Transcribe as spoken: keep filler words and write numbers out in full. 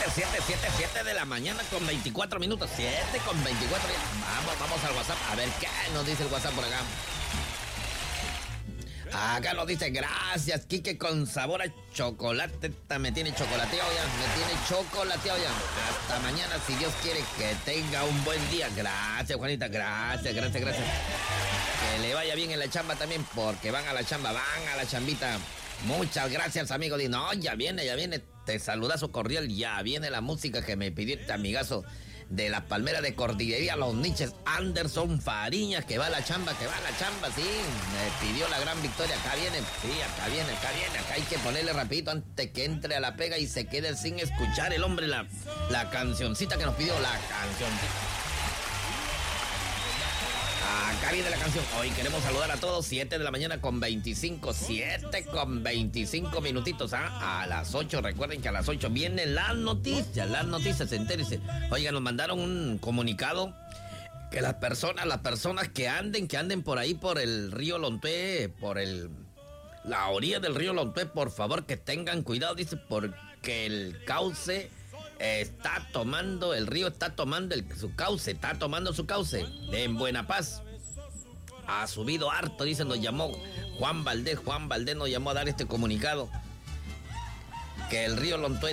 siete, siete, siete de la mañana con veinticuatro minutos. siete con veinticuatro. Vamos, vamos al WhatsApp. A ver qué nos dice el WhatsApp por acá. Acá nos dice, gracias, Quique, con sabor a chocolate. Me tiene chocolateado ya, me tiene chocolateado ya. Hasta mañana, si Dios quiere, que tenga un buen día. Gracias, Juanita, gracias, gracias, gracias. Que le vaya bien en la chamba también, porque van a la chamba, van a la chambita. Muchas gracias, amigo. No, ya viene, ya viene. Te saludazo cordial, ya viene la música que me pidió este amigazo de la Palmera de Cordillería Los Niches, Anderson Fariñas, que va a la chamba, que va a la chamba, sí, me pidió la gran victoria, acá viene, sí, acá viene, acá viene, acá hay que ponerle rapidito antes que entre a la pega y se quede sin escuchar el hombre la, la cancioncita que nos pidió, la cancioncita. Acá viene la canción. Hoy queremos saludar a todos. siete de la mañana con veinticinco. siete con veinticinco minutitos. ¿Ah? A las ocho. Recuerden que a las ocho vienen las noticias. Las noticias, entérese. Oigan, nos mandaron un comunicado que las personas, las personas que anden, que anden por ahí por el río Lontué, por el la orilla del río Lontué, por favor que tengan cuidado, dice, porque el cauce está tomando, el río está tomando el, su cauce, está tomando su cauce. En Buena Paz ha subido harto, dice, nos llamó Juan Valdés, Juan Valdés nos llamó a dar este comunicado, que el río Lontué